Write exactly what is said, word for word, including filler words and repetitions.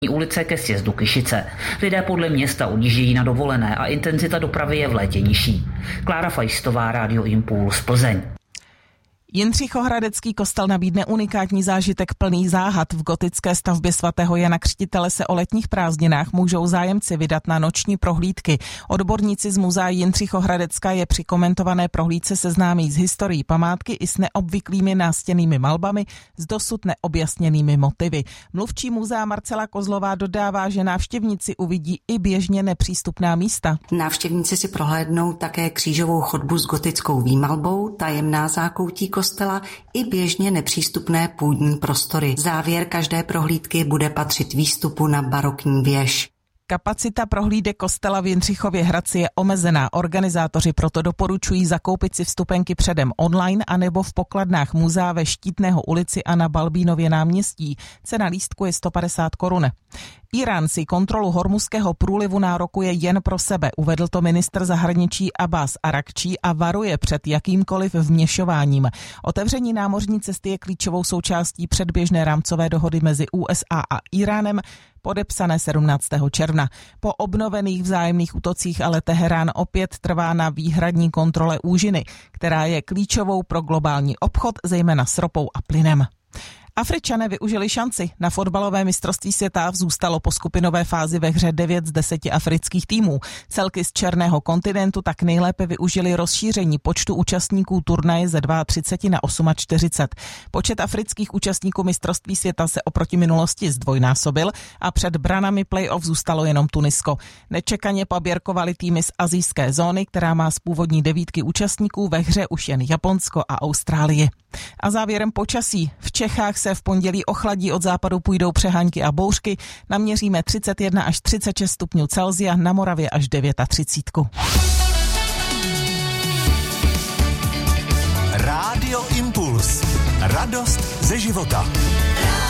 ulice ke sjezdu Kyšice. Lidé podle města odjíždějí na dovolené a intenzita dopravy je v létě nižší. Klára Fajstová, Rádio Impuls, Plzeň. Jindřichohradecký kostel nabídne unikátní zážitek plný záhad. V gotické stavbě svatého Jana Křtitele se o letních prázdninách můžou zájemci vydat na noční prohlídky. Odborníci z muzea Jindřichohradecka je při komentované prohlídce seznámí s historií památky i s neobvyklými nástěnnými malbami s dosud neobjasněnými motivy. Mluvčí muzea Marcela Kozlová dodává, že návštěvníci uvidí i běžně nepřístupná místa. Návštěvníci si prohlédnou také křížovou chodbu s gotickou výmalbou, tajemná zákoutí kostela i běžně nepřístupné půdní prostory. Závěr každé prohlídky bude patřit výstupu na barokní věž. Kapacita prohlídek kostela v Jindřichově Hradci je omezená. Organizátoři proto doporučují zakoupit si vstupenky předem online anebo v pokladnách muzea ve Štítného ulici a na Balbínově náměstí. Cena lístku je sto padesát korun. Irán si kontrolu Hormuzského průlivu nárokuje jen pro sebe, uvedl to ministr zahraničí Abbas Arakčí a varuje před jakýmkoliv vměšováním. Otevření námořní cesty je klíčovou součástí předběžné rámcové dohody mezi U S A a Iránem, podepsané sedmnáctého června. Po obnovených vzájemných útocích ale Teherán opět trvá na výhradní kontrole úžiny, která je klíčovou pro globální obchod, zejména s ropou a plynem. Afričané využili šanci. Na fotbalové mistrovství světa zůstalo po skupinové fázi ve hře devět z deseti afrických týmů. Celky z černého kontinentu tak nejlépe využili rozšíření počtu účastníků turnaje ze třicet dva na čtyřicet osm. Počet afrických účastníků mistrovství světa se oproti minulosti zdvojnásobil a před branami play-off zůstalo jenom Tunisko. Nečekaně paběrkovali týmy z asijské zóny, která má z původní devítky účastníků ve hře už jen Japonsko a Austrálie. A závěrem počasí. V Čechách se v pondělí ochladí, od západu půjdou přehánky a bouřky. Naměříme třicet jedna až třicet šest stupňů Celsia, na Moravě až třicet devět. Rádio Impuls. Radost ze života.